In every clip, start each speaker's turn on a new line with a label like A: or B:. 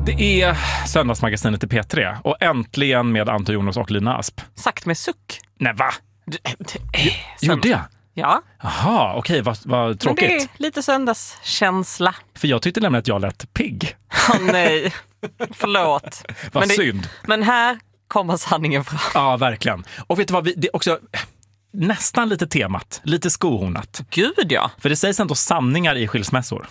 A: Det är söndagsmagasinet i P3 och äntligen med Anton Jonas och Lina Asp.
B: Sagt med suck.
A: Nej, va? Gjorde jag?
B: Ja.
A: Jaha, okej, vad tråkigt.
B: Men det är lite söndagskänsla.
A: För jag tyckte nämligen att jag lät pigg.
B: Nej, förlåt.
A: Vad synd.
B: Men här kommer sanningen fram.
A: Ja, verkligen. Och vet du vad, det är också nästan lite temat, lite skohornat.
B: Gud, ja.
A: För det sägs ändå sanningar i skilsmässor.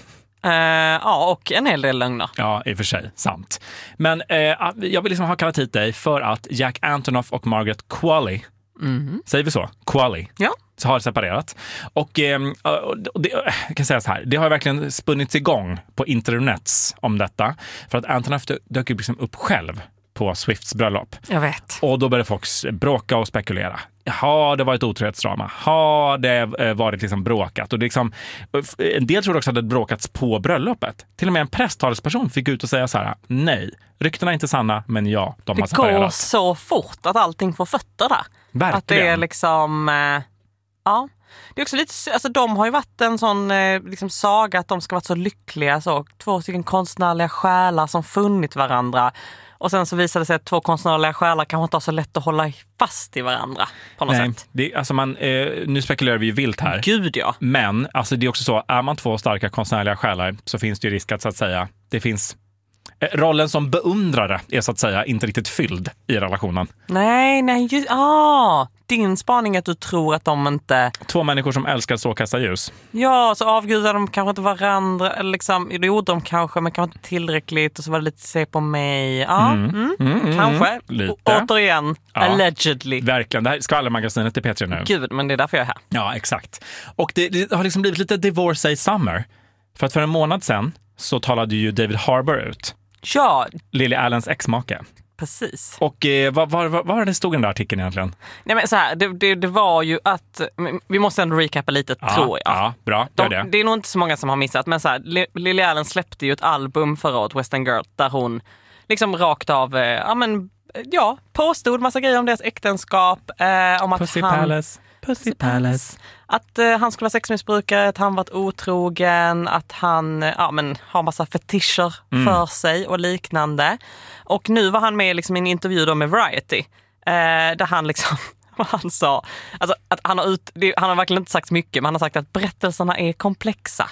B: Ja, och en hel del lögner.
A: Ja, i och för sig, sant. Men jag vill liksom ha kallat hit dig för att Jack Antonoff och Margaret Qualley, säger vi så? Qualley.
B: Ja.
A: Så har separerat. Och det, jag kan säga så här, det har verkligen spunnits igång på internets om detta. För att Antonoff dök liksom upp själv på Swifts bröllop.
B: Jag vet.
A: Och då började folk bråka och spekulera. Har det varit otrohetsdrama? Har det varit liksom bråkat? Och det liksom, en del tror också att det bråkats på bröllopet. Till och med en presstalesperson fick ut och säga så här: nej, ryktena är inte sanna, men ja, de har separerat.
B: Det går så fort att allting får fötter där.
A: Verkligen.
B: Att det är liksom, ja. Det är också lite, alltså de har ju varit en sån liksom saga att de ska vara så lyckliga. Så, 2 stycken konstnärliga själar som funnit varandra. Och sen så visade det sig att 2 konstnärliga själar kanske inte har så lätt att hålla fast i varandra på något sätt.
A: Det, alltså nu spekulerar vi ju vilt här.
B: Gud, ja.
A: Men alltså det är också så, är man 2 starka konstnärliga själar så finns det ju risk att, så att säga, det finns rollen som beundrare är så att säga inte riktigt fylld i relationen.
B: Nej, din spaning är att du tror att de inte...
A: 2 människor som älskar strålkasta ljus.
B: Ja, så avgudar de kanske inte varandra. Eller liksom, det gjorde de kanske, men kanske inte tillräckligt. Och så var det lite se på mig. Ja, kanske.
A: Lite.
B: Återigen, allegedly.
A: Verkligen, det här skvallermagasinet i P3 nu.
B: Gud, men det är därför jag är här.
A: Ja, exakt. Och det har liksom blivit lite divorcee summer. För en månad sedan så talade ju David Harbour ut.
B: Ja.
A: Lily Allens exmake.
B: Precis.
A: Och vad var det stod i den där artikeln egentligen?
B: Nej, men så här, det var ju att... Vi måste ändå recappa lite, tror jag.
A: Ja, bra.
B: Det är nog inte så många som har missat, men så här, Lily Allen släppte ju ett album förra året, Western Girl, där hon liksom rakt av, påstod massa grejer om deras äktenskap. Om att Pussy Palace. Att han skulle vara sexmissbrukare, att han varit otrogen, att han har massa fetischer för sig och liknande. Och nu var han med liksom i en intervju då med Variety, där han liksom, han sa, alltså att han har verkligen inte sagt mycket, men han har sagt att berättelserna är komplexa.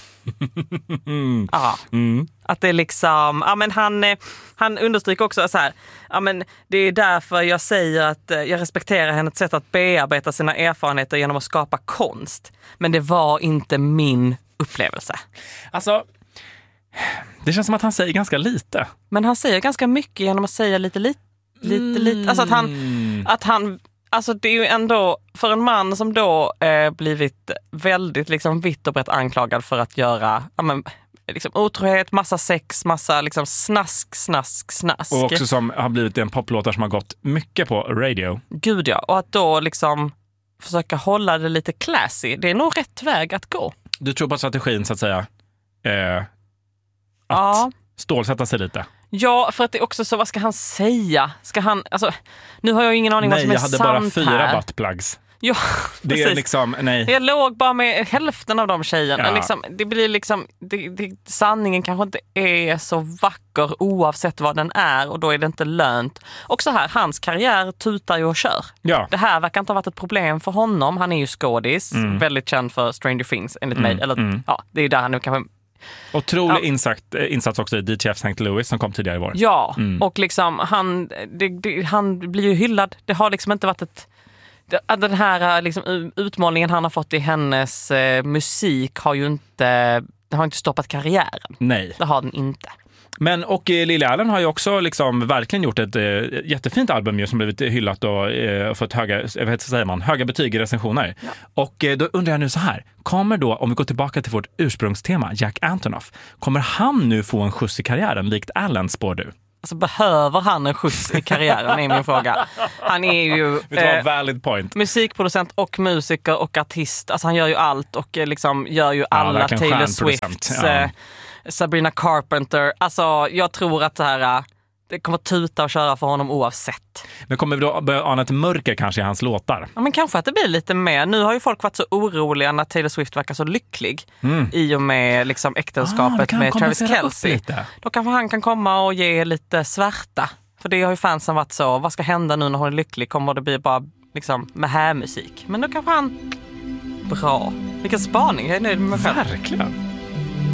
B: Att det är liksom, han understryker också så här, det är därför jag säger att jag respekterar hennes sätt att bearbeta sina erfarenheter genom att skapa konst, men det var inte min upplevelse. Alltså,
A: det känns som att han säger ganska lite.
B: Men han säger ganska mycket genom att säga lite. Alltså att han alltså det är ju ändå för en man som då blivit väldigt liksom vitt och brett anklagad för att göra liksom otrohet, massa sex, massa liksom snask.
A: Och också som har blivit en poplåtar som har gått mycket på radio.
B: Gud, ja. Och att då liksom försöka hålla det lite classy, det är nog rätt väg att gå.
A: Du tror på strategin så att säga att stålsätta sig lite? Ja,
B: för att det är också så, vad ska han säga? Ska han, alltså, nu har jag ingen aning vad som är sant här.
A: Nej, jag hade bara 4 buttplugs.
B: Ja,
A: det är liksom, nej.
B: Jag låg bara med hälften av de tjejerna. Ja. Liksom, det blir liksom, sanningen kanske inte är så vacker oavsett vad den är, och då är det inte lönt. Och så här, hans karriär tutar ju och kör. Ja. Det här verkar inte ha varit ett problem för honom. Han är ju skådis, väldigt känd för Stranger Things enligt mig. Eller, det är ju där han nu kanske...
A: Otrolig insats också i DJ St. Louis som kom tidigare i vår.
B: Ja, och liksom han blir ju hyllad. Det har liksom inte varit den här liksom utmålningen han har fått i hennes musik har ju inte stoppat karriären.
A: Nej.
B: Det har den inte.
A: Men och Lily Allen har ju också liksom verkligen gjort ett jättefint album ju, som blivit hyllat och fått höga betyg i recensioner. Ja. Och då undrar jag nu så här, kommer då, om vi går tillbaka till vårt ursprungstema, Jack Antonoff, kommer han nu få en skjuts i karriären likt Allen, spår du?
B: Alltså, behöver han en skjuts i karriären är min fråga. Han är ju
A: valid point.
B: Musikproducent och musiker och artist. Alltså han gör ju allt och liksom gör ju alla Taylor Swifts, Sabrina Carpenter. Alltså jag tror att det här, det kommer tuta och köra för honom oavsett.
A: Men kommer vi då börja ana ett mörker kanske i hans låtar?
B: Ja, men kanske att det blir lite mer. Nu har ju folk varit så oroliga när Taylor Swift verkar så lycklig i och med liksom äktenskapet med Travis Kelce. Då kanske han kan komma och ge lite svärta. För det har ju fansen varit så, vad ska hända nu när hon är lycklig? Kommer det bli bara liksom med här musik? Men då kanske han... Bra. Vilken spaning, jag är nöjd med mig själv.
A: Verkligen.